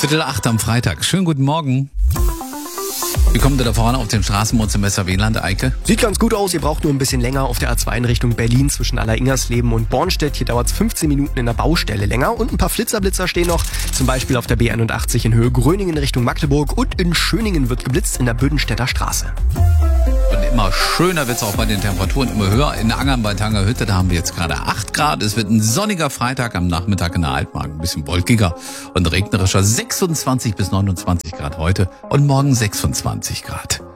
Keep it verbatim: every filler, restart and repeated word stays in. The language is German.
Viertel acht am Freitag. Schönen guten Morgen. Wie kommt ihr da vorne auf dem Straßenmond-Semester Wieland, Eike? Sieht ganz gut aus, ihr braucht nur ein bisschen länger auf der A zwei in Richtung Berlin zwischen Allersingersleben und Bornstedt. Hier dauert es fünfzehn Minuten in der Baustelle länger und ein paar Flitzerblitzer stehen noch. Zum Beispiel auf der B einundachtzig in Höhe Gröningen Richtung Magdeburg und in Schöningen wird geblitzt in der Bödenstädter Straße. Und immer schöner wird's auch bei den Temperaturen, immer höher. In Angern bei Tangerhütte, da haben wir jetzt gerade acht Grad. Es wird ein sonniger Freitag, am Nachmittag in der Altmark ein bisschen wolkiger und regnerischer. sechsundzwanzig bis neunundzwanzig Grad heute und morgen sechsundzwanzig Grad.